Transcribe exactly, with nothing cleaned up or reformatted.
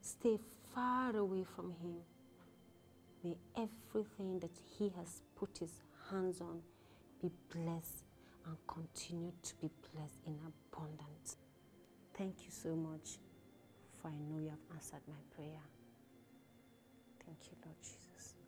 stay far away from him. May everything that he has put his hands on be blessed and continue to be blessed in abundance. Thank you so much, for I know you have answered my prayer. Thank you, Lord Jesus.